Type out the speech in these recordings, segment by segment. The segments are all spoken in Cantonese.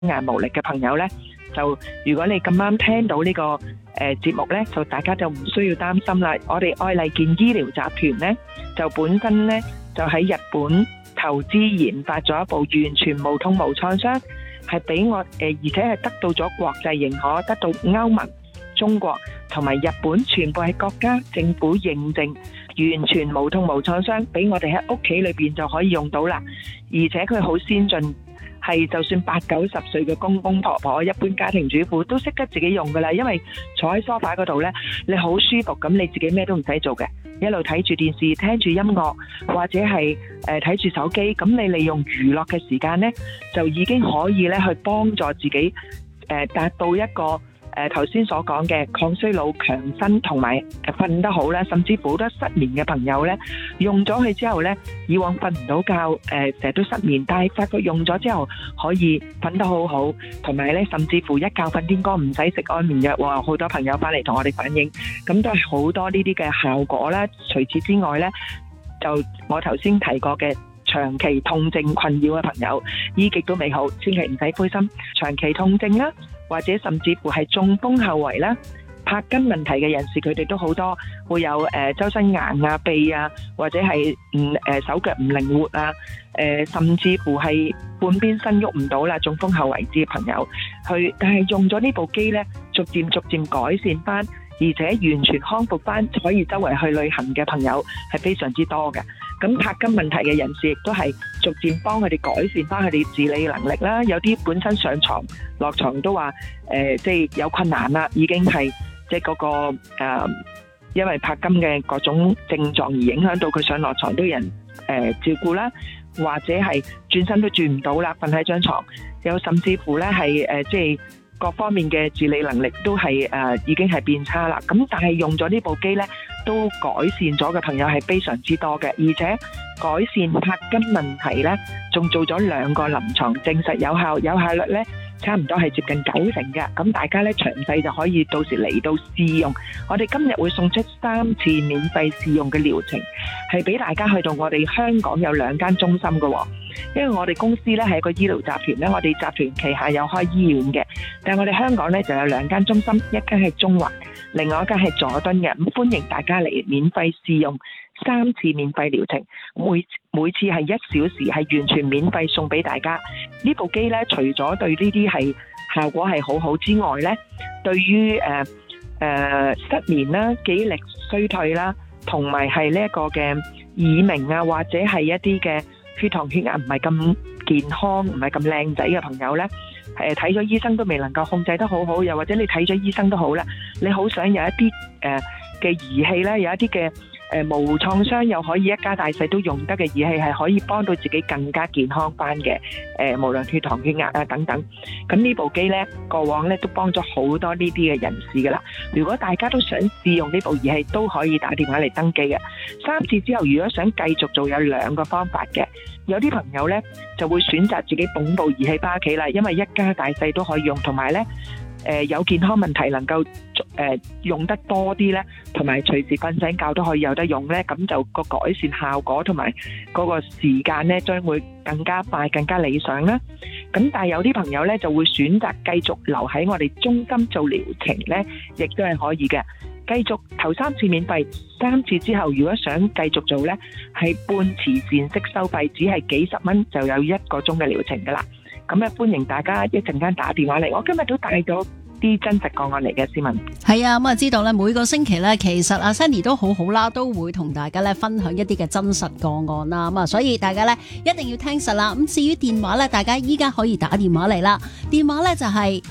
眼無力嘅朋友呢，就如果你咁啱聽到呢個節目呢，就大家就唔需要擔心啦。我哋愛麗健醫療集團呢，就本身呢，就喺日本投資研發咗一部完全無痛無創傷，係俾我而且係得到咗國際認可，得到歐盟、中國同埋日本全部係國家政府認證，完全無痛無創傷，俾我哋喺屋企裏邊就可以用到啦。而且佢好先進，係就算80-90歲嘅公公婆婆、一般家庭主婦都識得自己用噶啦。因為坐喺梳化嗰度呢，你好舒服咁，你自己咩都唔使做嘅，一路睇住電視、聽住音樂或者係睇住手機，咁你利用娛樂嘅時間呢，就已經可以呢去幫助自己達到一個頭先所講嘅抗衰老、強身同埋瞓得好啦，甚至乎好多失眠嘅朋友呢，用咗佢之後呢，以往瞓唔到覺，成日都失眠，但係發覺用咗之後可以瞓得好好，同埋呢，甚至乎一覺瞓天光，唔使食安眠藥喎。好多朋友翻嚟同我哋反映，咁都係好多呢啲嘅效果啦。除此之外呢，就我頭先提過嘅長期痛症困擾嘅朋友，醫極都未好，千祈唔使灰心。長期痛症啦，或者甚至乎係中風後遺啦、柏筋問題嘅人士，佢哋都好多會有周身硬啊、痹啊，或者係手腳唔靈活啊，甚至乎係半邊身喐唔到啦，中風後遺症嘅朋友，但係用咗呢部機呢，逐漸改善翻，而且完全康復翻，可以周圍去旅行嘅朋友係非常之多嘅。咁柏筋問題嘅人士亦都係逐漸幫佢哋改善翻佢哋自理能力啦。有啲本身上床落床都話即係有困難啦，已經係即係嗰個因為柏筋嘅各種症狀而影響到佢上落床都有人照顧啦，或者係轉身都轉唔到啦，瞓喺張床，有甚至乎咧係即係各方面嘅自理能力都係已經係變差啦。咁但係用咗呢部機咧，都改善咗嘅朋友係非常之多嘅，而且改善柏筋問題咧，仲做咗2個臨床證實有效，有效率咧差唔多係接近90%嘅。咁大家咧詳細就可以到時嚟到試用。我哋今日會送出3次免費試用嘅療程，係俾大家去到我哋香港有2間中心嘅。因為我哋公司咧係一個醫療集團咧，我哋集團旗下有開醫院嘅，但係我哋香港咧就有2間中心，一間係中環，另外一間係佐敦嘅。咁歡迎大家嚟免費試用3次免費療程，每次係1小時，係完全免費送俾大家。呢部機咧，除咗對呢啲係效果係好好之外咧，對於失眠啦、記憶力衰退啦，同埋係呢一個嘅耳鳴啊，或者係一啲嘅血糖血壓唔係咁健康、唔係咁靚仔嘅朋友呢，睇咗醫生都未能夠控制得好好，又或者你睇咗醫生都好啦，你好想有一啲嘅儀器呢，有一啲嘅無創傷又可以一家大細都用得嘅儀器，係可以幫到自己更加健康翻嘅。無論血糖血壓啊等等，咁呢部機呢，過往呢都幫咗好多呢啲嘅人士噶啦。如果大家都想試用呢部儀器，都可以打電話嚟登記嘅。3次之後，如果想繼續做，有2個方法嘅。有啲朋友呢就會選擇自己捧部儀器翻屋企啦，因為一家大細都可以用，同埋呢有健康問題能夠用得多啲呢，同埋隨時瞓醒覺都可以有得用呢，咁就個改善效果同埋嗰個時間呢將會更加快、更加理想啦。咁但係有啲朋友呢就會選擇繼續留喺我哋中心做療程呢，亦都係可以嘅。繼續頭3次免費，3次之後如果想繼續做呢，係半慈善式收費，只係幾十蚊就有1個鐘嘅療程噶啦。咁咧歡迎大家一陣間打電話嚟，我今日都帶咗啲真實個案嚟嘅，市民係啊，咁啊知道咧，每個星期咧，其實阿 Sandy 都好好啦，都會同大家咧分享一啲嘅真實個案啦。咁啊，所以大家咧一定要聽實啦。咁至於電話咧，大家依家可以打電話嚟啦。電話咧就係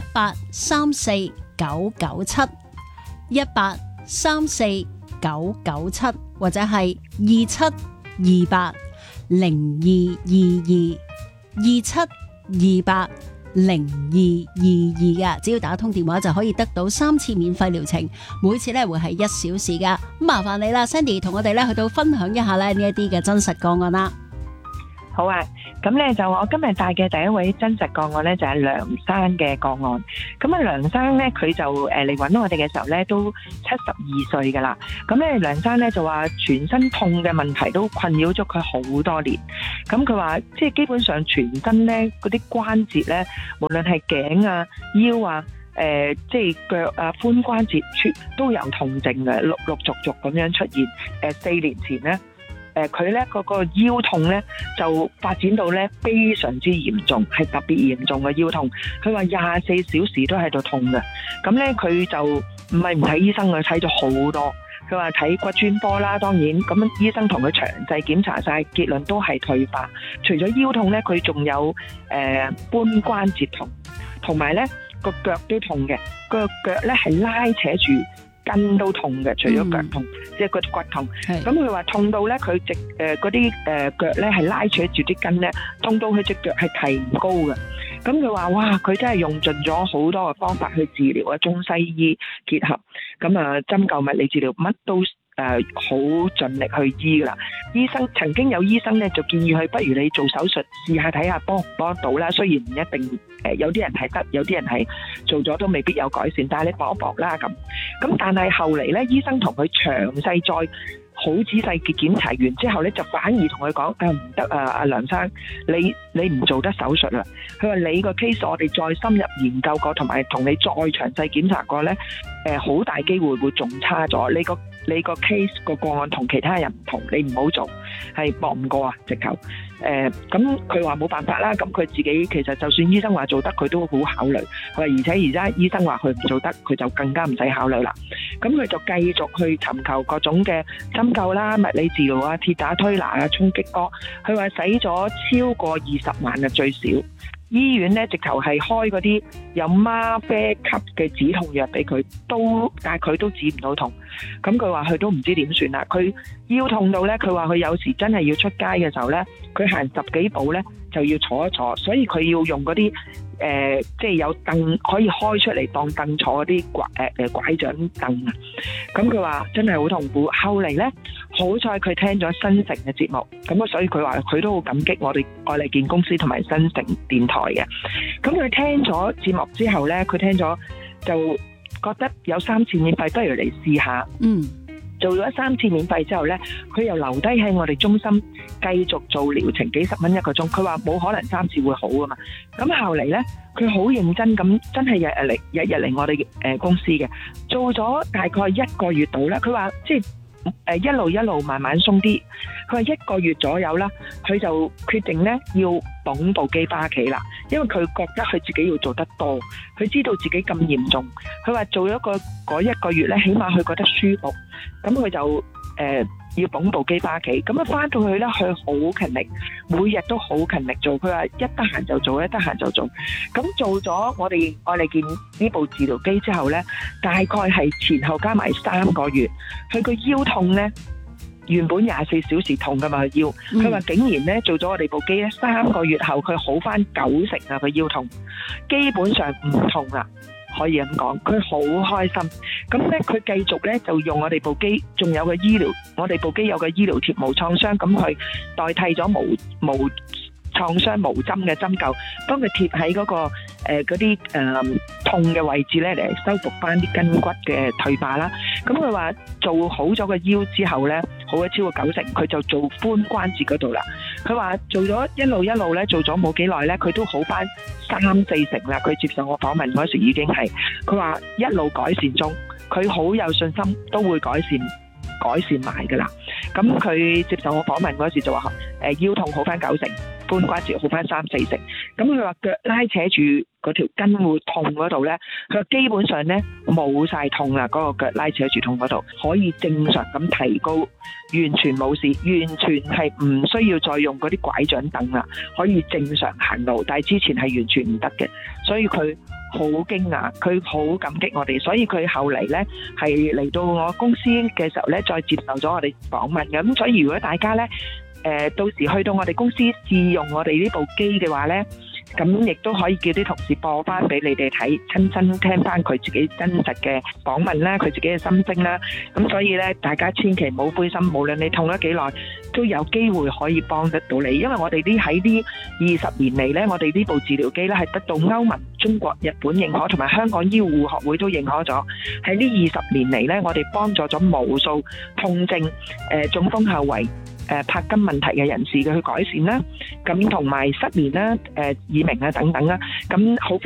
1834997，1834997，或者係27280222，27280222嘅，只要打通電話就可以得到3次免費療程，每次咧會係1小時噶。咁麻煩你啦 ，Sandy 同我哋咧去到分享一下咧呢一啲嘅真實個案啦。 好啊，咁咧就我今日帶嘅第一位真實個案咧就係梁生嘅個案。咁啊，梁生咧佢就嚟揾我哋嘅時候咧都72歲噶啦。咁咧梁生咧就話全身痛嘅問題都困擾咗佢好多年。咁佢話即係基本上全身咧嗰啲關節咧，無論係頸啊、腰啊、即係腳啊、髖關節都有痛症嘅，陸陸續續咁樣出現。4年前咧。佢咧嗰個腰痛咧就發展到咧非常之嚴重，係特別嚴重嘅腰痛。佢話24小時都喺度痛嘅。咁咧佢就唔係唔睇醫生，佢睇咗好多。佢話睇骨專科啦，當然咁醫生同佢詳細檢查晒，結論都係退化。除咗腰痛咧，佢仲有髖關節痛，同埋咧個腳都痛嘅。個腳咧係拉扯住。筋都痛嘅，除咗腳痛，即係個骨痛。咁佢話痛到咧，佢隻嗰啲腳咧係拉扯住啲筋咧，痛到佢隻腳係提唔高嘅。咁佢話：哇！佢真係用盡咗好多嘅方法去治療啊，中西醫結合，咁啊針灸物理治療乜都好盡力去醫噶啦。曾經有醫生咧就建議佢，不如你做手術試下睇下幫唔幫到啦。雖然唔一定有啲人係得，有啲人係做咗都未必有改善，但係你搏一搏啦咁。但係後嚟咧，醫生同佢詳細再好仔細嘅檢查完之後咧，就反而同佢講：唔得啊，阿梁生，你唔做得手術啦。佢話你個 case 我哋再深入研究過，同埋同你再詳細檢查過咧，好大機會會仲差咗。你個 case 個案同其他人唔同，你唔好做，係搏唔過啊！直頭咁佢話冇辦法啦。咁佢自己其實就算醫生話做得，佢都好考慮。佢話而且而家醫生話佢唔做得，佢就更加唔使考慮啦。咁佢就繼續去尋求各種嘅針灸啦、物理治療啊、鐵打推拿啊、衝擊波。佢話使咗超過20萬啊，最少。醫院咧直頭係開嗰啲有嗎啡級嘅止痛藥俾佢，但係佢都止唔到痛。咁佢話佢都唔知點算啦。佢腰痛到咧，佢話佢有時真係要出街嘅時候咧，佢行10幾步咧就要坐一坐，所以佢要用嗰啲即係有凳可以開出嚟當凳坐嗰啲拐杖凳啊。咁佢話真係好痛苦。後嚟咧，好彩佢聽咗新城嘅節目，咁所以佢話佢都好感激我哋愛麗健公司同埋新城電台嘅。咁佢聽咗節目之後咧，佢聽咗就覺得有3次免費，不如嚟試下。做咗3次免費之後呢，佢又留低喺我哋中心繼續做療程，幾十蚊1個鐘。佢話冇可能3次會好㗎嘛。咁後嚟呢，佢好認真咁，真係日日嚟我哋公司嘅，做咗大概1個月到啦。佢話即係一路慢慢鬆啲。佢話1個月左右啦，佢就決定呢要綁部機返屋企啦，因為佢覺得佢自己要做得多，佢知道自己咁嚴重。佢話做咗嗰1個月呢，起碼佢覺得舒服，咁佢就要綁部機返屋企。咁返到去呢，佢好勤力，每日都好勤力做。佢話一得閒就做，一得閒就做。咁做咗我哋愛麗健呢部治療機之後呢，大概係前後加埋3個月，佢個腰痛呢，原本24小時痛噶嘛腰，佢話竟然咧做咗我哋部機咧3個月後佢好翻90%啊，佢腰痛基本上唔痛啦，可以咁講，佢好開心。咁咧佢繼續咧就用我哋部機，仲有個醫療，我哋部機有個醫療貼無創傷，咁佢代替咗無創傷無針嘅針灸，幫佢貼喺嗰個嗰啲痛嘅位置咧嚟修復翻啲筋骨嘅退化啦。咁佢話做好咗個腰之後咧，好咗超過90%，佢就做髖關節嗰度啦。佢話做咗一路咧，做咗冇幾耐咧，佢都好翻3-4成啦。佢接受我訪問嗰時已經係，佢話一路改善中，佢好有信心都會改善埋噶啦。咁佢接受我訪問嗰時就話腰痛好翻90%，髖關節好翻3-4成。咁佢話腳拉扯住嗰條筋會痛嗰度咧，佢話基本上咧冇晒痛啦，嗰個腳拉扯住痛嗰度可以正常咁提高，完全冇事，完全係唔需要再用嗰啲拐杖凳啦，可以正常行路。但係之前係完全唔得嘅，所以佢好驚訝，佢好感激我哋，所以佢後嚟咧係嚟到我公司嘅時候咧，再接受咗我哋訪問嘅。咁所以如果大家咧到時去到我哋公司試用我哋呢部機嘅話咧， 咁亦都可以叫啲同事播翻俾你哋睇，親身聽翻佢自己真實嘅訪問啦，佢自己嘅心聲啦。咁所以咧，大家千祈唔好灰心，無論你痛咗幾耐，都有機會可以幫得到你。因為我哋喺呢20年嚟咧，我哋呢部治療機咧係得到歐盟、中國、日本認可，同埋香港醫護學會都認可咗。喺呢20年嚟咧，我哋幫助咗無數痛症、中風後遺、柏金問題嘅人士嘅去改善啦，咁同埋失眠啦、耳鳴啊等等啦，咁好